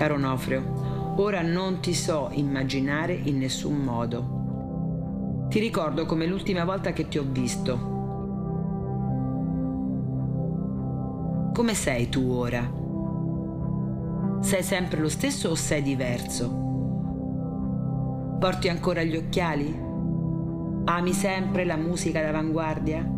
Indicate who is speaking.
Speaker 1: Caro Onofrio, ora non ti so immaginare in nessun modo. Ti ricordo come l'ultima volta che ti ho visto. Come sei tu ora? Sei sempre lo stesso o sei diverso? Porti ancora gli occhiali? Ami sempre la musica d'avanguardia?